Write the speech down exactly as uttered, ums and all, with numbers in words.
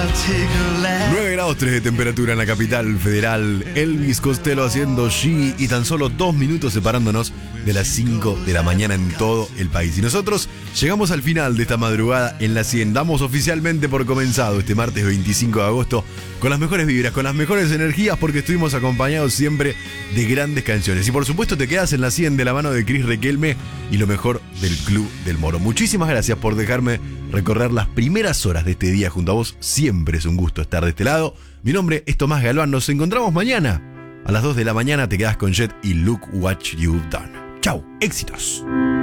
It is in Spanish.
nueve grados tres de temperatura en la capital federal. Elvis Costello haciendo G y tan solo dos minutos separándonos de las cinco de la mañana en todo el país. Y nosotros llegamos al final de esta madrugada en la cien. Damos oficialmente por comenzado este martes veinticinco de agosto con las mejores vibras, con las mejores energías, porque estuvimos acompañados siempre de grandes canciones. Y por supuesto te quedas en la cien de la mano de Cris Requelme y lo mejor del Club del Moro. Muchísimas gracias por dejarme recorrer las primeras horas de este día junto a vos. Siempre es un gusto estar de este lado. Mi nombre es Tomás Galván. Nos encontramos mañana a las dos de la mañana. Te quedas con Jet y Look What You've Done. Chau, éxitos.